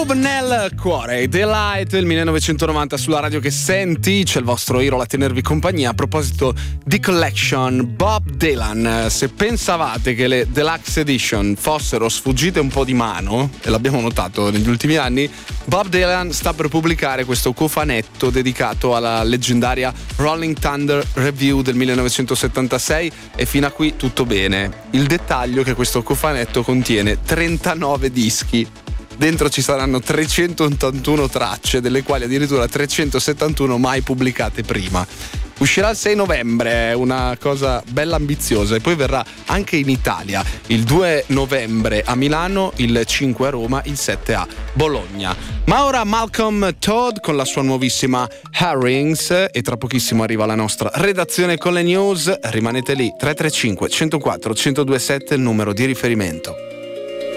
Groove nel cuore, Delight, il 1990 sulla radio che senti, c'è il vostro Hero a tenervi compagnia. A proposito di collection, Bob Dylan, se pensavate che le Deluxe Edition fossero sfuggite un po' di mano, e l'abbiamo notato negli ultimi anni, Bob Dylan sta per pubblicare questo cofanetto dedicato alla leggendaria Rolling Thunder Review del 1976 e fino a qui tutto bene. Il dettaglio è che questo cofanetto contiene 39 dischi. Dentro ci saranno 381 tracce, delle quali addirittura 371 mai pubblicate prima. Uscirà il 6 novembre, una cosa bella ambiziosa, e poi verrà anche in Italia il 2 novembre a Milano, il 5 a Roma, il 7 a Bologna. Ma ora Malcolm Todd con la sua nuovissima Herrings, e tra pochissimo arriva la nostra redazione con le news. Rimanete lì, 335 104 1027 il numero di riferimento.